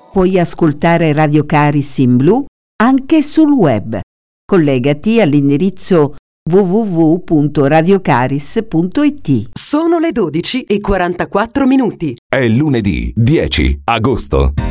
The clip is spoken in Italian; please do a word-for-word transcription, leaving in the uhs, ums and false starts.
Puoi ascoltare Radio Caris in blu anche sul web. Collegati all'indirizzo w w w punto radiocaris punto i t. Sono le dodici e quarantaquattro minuti. È lunedì dieci agosto.